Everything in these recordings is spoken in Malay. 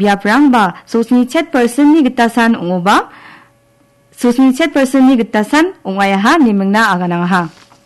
biaprang ba sosni chat person ni getasan ungoba sosni chat person ni getasan ungayaha nimengna aganangha.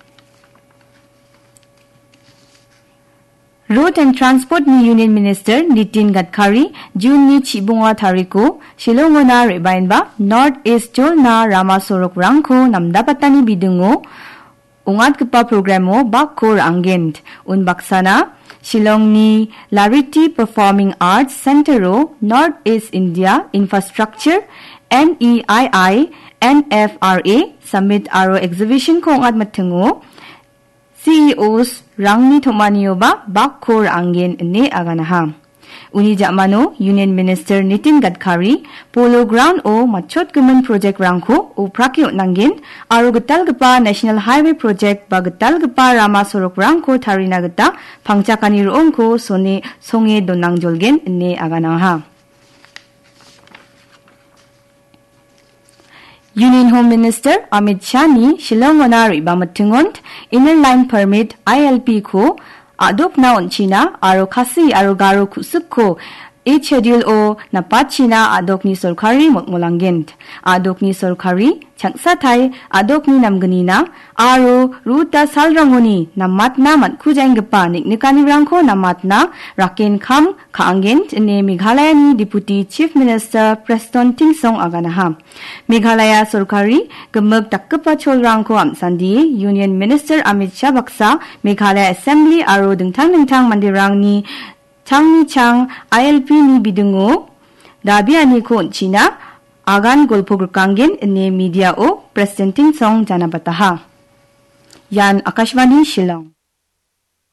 Road and Transport ni Union Minister Nitin Gadkari June ni chibunga thariko Shillongona rebain ba North East Jolna Rama Sorok rangko namdapatani bidungo ungat kepa programo bakor anggent un baksana Shillong ni Lariti Performing Arts Centero North East India Infrastructure NEII NFRA Summit Aro Exhibition ko ungat matungo CEOs rangni thomaniyo ba bakor anggen ne aganaha. Uni jamano Union Minister Nitin Gadkari Polo Ground o machot gumen project rangko o prakyo nanggen aro getalgepa National Highway Project ba getalgepa Rama Sorok rangko tarina geta pangchakani roongko songe donangjolgen ne aganaha. Union Home Minister Amit Shah ni Shillongona ribamatungont Inner Line Permit ILP ko adop na onchina aro khasi aro garo kusuk ko schedule o napachina adok ni sorkari molangent adok ni sorkari changsa thai adok ni namganina aro ruta salrangoni namatna matkujangpa niknikani rangko namatna raken kham khangent ne Meghalaya ni Deputy Chief Minister Preston Tingsong aganaha. Meghalaya sorkari gemuk takkepa cholrangko amsandi Union Minister Amit Shah baksa Meghalaya Assembly aro dingtang-dingtang mandirang ni Changni Chang ILP ni bidungo dabiani ko China agan golpogr kangen ne media o presenting song janabataha. Yan Akashvani Shillong.